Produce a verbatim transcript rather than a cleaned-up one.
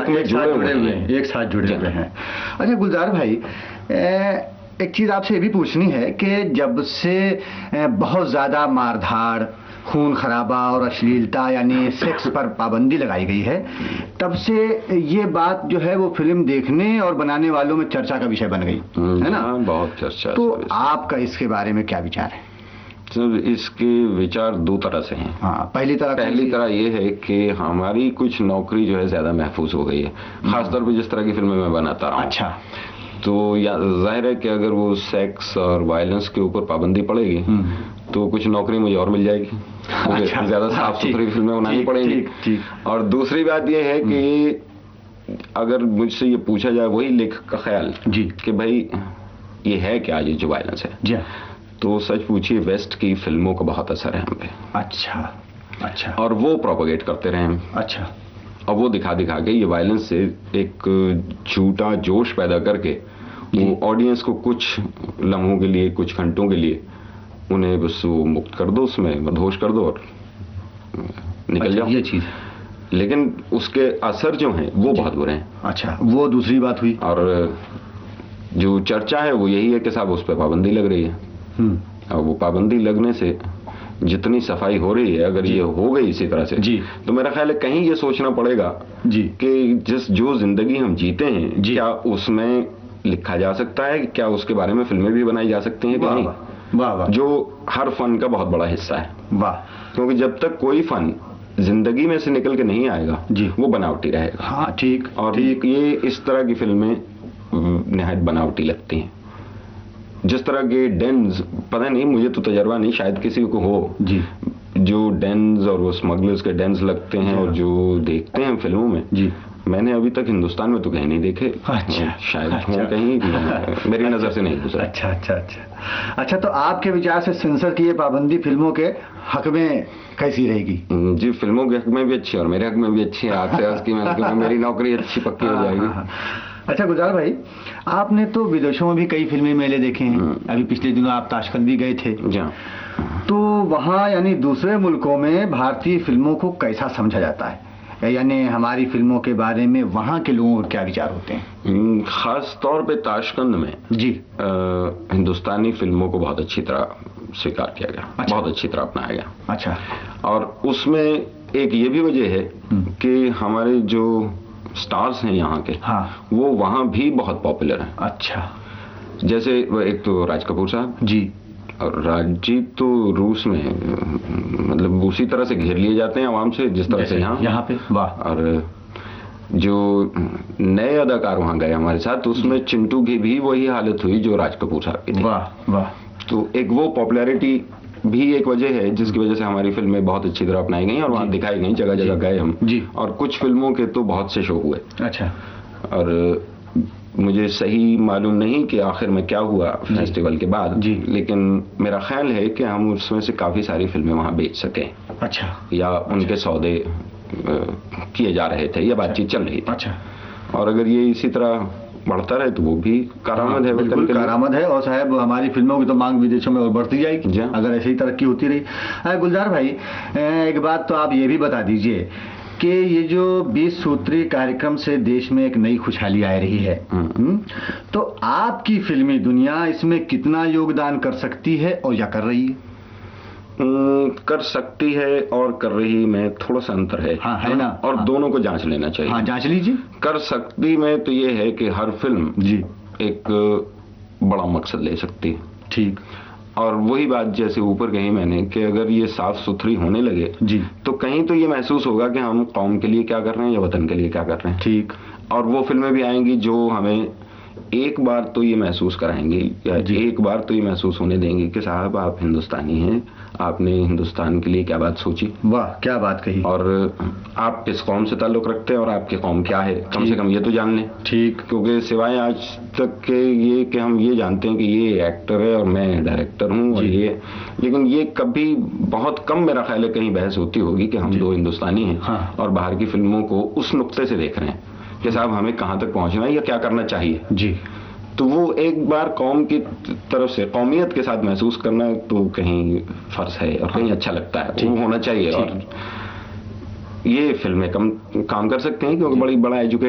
में जुड़े हुए हैं, एक साथ जुड़े हुए हैं। अच्छा गुलजार भाई, एक चीज़ आपसे ये भी पूछनी है कि जब से बहुत ज़्यादा मारधाड़, खून खराबा और अश्लीलता यानी सेक्स पर पाबंदी लगाई गई है, तब से ये बात जो है वो फिल्म देखने और बनाने वालों में चर्चा का विषय बन गई है ना? बहुत चर्चा। तो आपका इसके बारे में क्या विचार है? तो इसके विचार दो तरह से हैं। हाँ, पहली तरह पहली तरह ये है कि हमारी कुछ नौकरी जो है ज्यादा महफूज हो गई है, खासतौर पर जिस तरह की फिल्में मैं बनाता रहा हूँ। अच्छा। तो या जाहिर है कि अगर वो सेक्स और वायलेंस के ऊपर पाबंदी पड़ेगी तो कुछ नौकरी मुझे और मिल जाएगी, अच्छा, ज्यादा साफ सुथरी फिल्में बनानी पड़ेंगी। और दूसरी बात ये है कि अगर मुझसे ये पूछा जाए वही लेखक का ख्याल जी कि भाई ये है क्या ये जो वायलेंस है जी, तो सच पूछिए वेस्ट की फिल्मों का बहुत असर है हम पे। अच्छा अच्छा। और वो प्रोपोगेट करते रहे हैं। अच्छा। और वो दिखा दिखा के ये वायलेंस से एक झूठा जोश पैदा करके वो ऑडियंस को कुछ लम्हों के लिए, कुछ घंटों के लिए उन्हें बस वो मुक्त कर दो, उसमें मदहोश कर दो और निकल अच्छा, जाओ। ये चीज, लेकिन उसके असर जो हैं वो बहुत बुरे हैं। अच्छा, वो दूसरी बात हुई। और जो चर्चा है वो यही है कि साहब उस पर पाबंदी लग रही है। और वो पाबंदी लगने से जितनी सफाई हो रही है, अगर ये हो गई इसी तरह से जी, तो मेरा ख्याल है कहीं ये सोचना पड़ेगा जी कि जिस जो जिंदगी हम जीते हैं क्या उसमें लिखा जा सकता है, क्या उसके बारे में फिल्में भी बनाई जा सकती हैं कि नहीं। वाह वाह, जो हर फन का बहुत बड़ा हिस्सा है। वाह। क्योंकि जब तक कोई फन जिंदगी में से निकल के नहीं आएगा जी, वो बनावटी रहेगा। हाँ ठीक। और ठीक ये इस तरह की फिल्में निहायत बनावटी लगती हैं। जिस तरह के डेन्स, पता नहीं मुझे तो तजर्बा नहीं, शायद किसी को हो जी, जो डेन्स और वो स्मगलर्स के डेन्स लगते हैं और जो देखते हैं फिल्मों में जी, मैंने अभी तक हिंदुस्तान में तो कहीं नहीं देखे। अच्छा, शायद अच्छा, हो कहीं, मेरी नजर से नहीं गुजरा। अच्छा अच्छा अच्छा अच्छा। तो आपके विचार से सेंसर की ये पाबंदी फिल्मों के हक में कैसी रहेगी? जी, फिल्मों के हक में भी अच्छी और मेरे हक में भी अच्छी है। आपसे अर्ज की मैंने, मेरी नौकरी अच्छी पक्की हो जाएगी। अच्छा गुलजार भाई, आपने तो विदेशों में भी कई फिल्मी मेले देखे हैं। अभी पिछले दिनों आप ताशकंद भी गए थे। जी। तो वहाँ यानी दूसरे मुल्कों में भारतीय फिल्मों को कैसा समझा जाता है, यानी हमारी फिल्मों के बारे में वहाँ के लोगों के क्या विचार होते हैं? खास तौर पे ताशकंद में जी आ, हिंदुस्तानी फिल्मों को बहुत अच्छी तरह स्वीकार किया गया। अच्छा। बहुत अच्छी तरह अपनाया गया। अच्छा। और उसमें एक ये भी वजह है कि हमारे जो स्टार्स हैं यहाँ के, हाँ, वो वहाँ भी बहुत पॉपुलर हैं। अच्छा। जैसे एक तो राज कपूर साहब जी, और राजजीत तो रूस में मतलब उसी तरह से घेर लिए जाते हैं आवाम से जिस तरह से यहाँ यहाँ पे। वाह। और जो नए अदाकार वहाँ गए हमारे साथ, तो उसमें चिंटू की भी वही हालत हुई जो राज कपूर साहब की थी। वाह वाह। तो एक वो पॉपुलैरिटी भी एक वजह है जिसकी वजह से हमारी फिल्में बहुत अच्छी तरह अपनाई गई और वहाँ दिखाई गई, जगह जगह गए हम जी। और कुछ फिल्मों के तो बहुत से शो हुए। अच्छा। और मुझे सही मालूम नहीं कि आखिर में क्या हुआ फेस्टिवल के बाद जी, लेकिन मेरा ख्याल है कि हम उसमें से काफी सारी फिल्में वहाँ बेच सकें। अच्छा। या उनके सौदे किए जा रहे थे या बातचीत चल रही थी। अच्छा। और अगर ये इसी तरह बढ़ता रहे तो वो भी कारामद है। बिल्कुल कारामद है। और साहब हमारी फिल्मों की तो मांग विदेशों में और बढ़ती जाएगी अगर ऐसी तरक्की होती रही। गुलजार भाई, एक बात तो आप ये भी बता दीजिए कि ये जो बीस सूत्री कार्यक्रम से देश में एक नई खुशहाली आ रही है, तो आपकी फिल्मी दुनिया इसमें कितना योगदान कर सकती है और या कर रही है? कर सकती है और कर रही में थोड़ा सा अंतर है। हाँ, है ना। और हाँ, दोनों को जांच लेना चाहिए। हाँ, जांच लीजिए। कर सकती में तो ये है कि हर फिल्म जी एक बड़ा मकसद ले सकती है। ठीक। और वही बात जैसे ऊपर कही मैंने कि अगर ये साफ सुथरी होने लगे जी, तो कहीं तो ये महसूस होगा कि हम कौम के लिए क्या कर रहे हैं या वतन के लिए क्या कर रहे हैं। ठीक। और वो फिल्में भी आएंगी जो हमें एक बार तो ये महसूस कराएंगी या एक बार तो ये महसूस होने देंगे कि साहब आप हिंदुस्तानी हैं, आपने हिंदुस्तान के लिए क्या बात सोची। वाह, क्या बात कही। और आप किस कौम से ताल्लुक रखते हैं और आपकी कौम क्या है, कम से कम ये तो जान लें। ठीक। क्योंकि सिवाय आज तक के ये कि हम ये जानते हैं कि ये एक्टर है और मैं डायरेक्टर हूँ और ये, लेकिन ये कभी बहुत कम मेरा ख्याल है कहीं बहस होती होगी कि हम दो हिंदुस्तानी हैं। हाँ। और बाहर की फिल्मों को उस नुक्ते से देख रहे हैं कि साहब हमें कहाँ तक पहुँचना है या क्या करना चाहिए जी। तो वो एक बार कौम की तरफ से कौमियत के साथ महसूस करना तो कहीं फर्ज है और कहीं अच्छा लगता है, वो होना चाहिए। और ये फिल्में कम काम कर सकते हैं क्योंकि बड़ी बड़ा एजुकेट